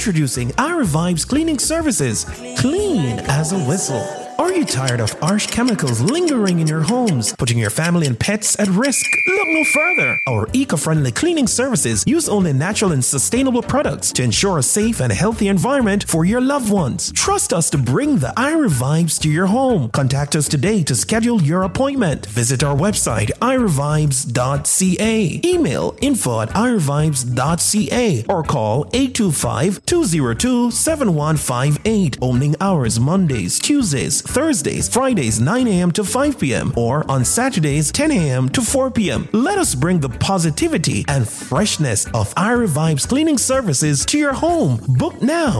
Introducing Ira Vibes Cleaning Services. Clean as a whistle. Are you tired of harsh chemicals lingering in your homes, putting your family and pets at risk? Look no further. Our eco-friendly cleaning services use only natural and sustainable products to ensure a safe and healthy environment for your loved ones. Trust us to bring the Ira Vibes to your home. Contact us today to schedule your appointment. Visit our website, iravibes.ca. Email info@iravibes.ca or call 825-202-7158. Opening hours Mondays, Tuesdays, Thursdays, Fridays 9 a.m. to 5 p.m. or on Saturdays 10 a.m. to 4 p.m. Let us bring the positivity and freshness of Ira Vibes Cleaning Services to your home. Book now